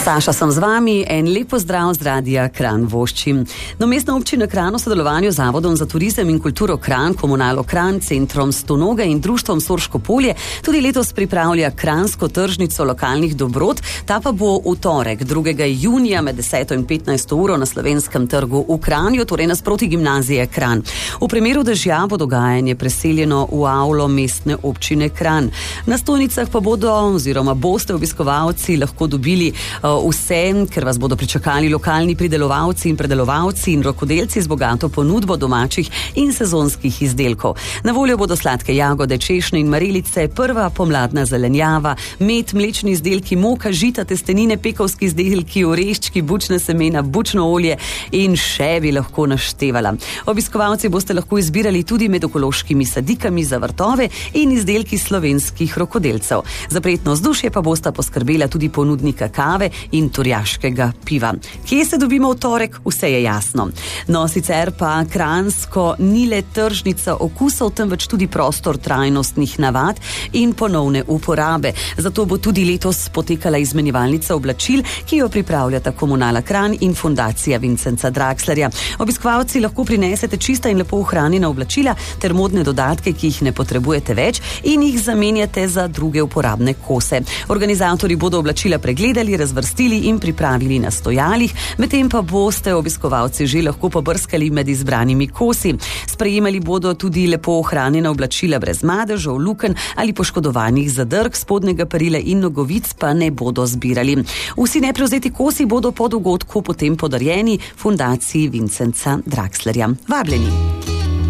Saša sem z vami, en lep pozdrav z Radia Kranj voščim. No, Mestna občina Kranj v sodelovanju z Zavodom za turizem in kulturo Kranj, Komunalo Kranj, Centrom Stonoga in Društvom Sorško polje tudi letos pripravlja kranjsko tržnico lokalnih dobrot. Ta pa bo v torek, 2. junija med 10 in 15 uro na Slovenskem trgu v Kranju, torej nasproti gimnazije Kranj. V primeru dežja bo dogajanje preseljeno v avlo Mestne občine Kranj. Na stojnicah pa boste obiskovalci lahko dobili vse, ker vas bodo pričakali lokalni pridelovalci in predelovalci in rokodelci z bogato ponudbo domačih in sezonskih izdelkov. Na voljo bodo sladke jagode, češnje in marelice, prva pomladna zelenjava, med, mlečni izdelki, moka, žita, testenine, pekovski izdelki, oreščki, bučna semena, bučno olje in še bi lahko naštevala. Obiskovalci boste lahko izbirali tudi med ekološkimi sadikami za vrtove in izdelki slovenskih rokodelcev. Za prijetno vzdušje pa bosta poskrbela tudi ponudnika kave in turjaškega piva. Kje se dobimo v torek? Vse je jasno. No, sicer pa kranjsko ni le tržnica okusov, temveč tudi prostor trajnostnih navad in ponovne uporabe. Zato bo tudi letos potekala izmenjevalnica oblačil, ki jo pripravljata Komunala Kranj in Fundacija Vincenca Draxlerja. Obiskovalci lahko prinesete čista in lepo ohranjena oblačila ter modne dodatke, ki jih ne potrebujete več in jih zamenjate za druge uporabne kose. Organizatorji bodo oblačila pregledali, razvrstili in pripravili na stojalih, medtem pa boste obiskovalci že lahko pobrskali med izbranimi kosi. Sprejemali bodo tudi lepo ohranjena oblačila brez madežev, lukenj ali poškodovanih zadrg, spodnjega perila in nogovic pa ne bodo zbirali. Vsi neprevzeti kosi bodo po dogodku potem podarjeni Fundaciji Vincenca Draxlerja. Vabljeni!